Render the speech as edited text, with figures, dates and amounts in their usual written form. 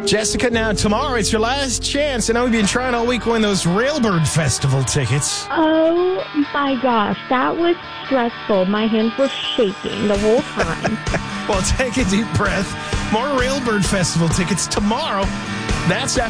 Jessica, now tomorrow it's your last chance. I know we've been trying all week to win those Railbird Festival tickets. Oh my gosh, that was stressful. My hands were shaking the whole time. Well, take a deep breath. More Railbird Festival tickets tomorrow. That's after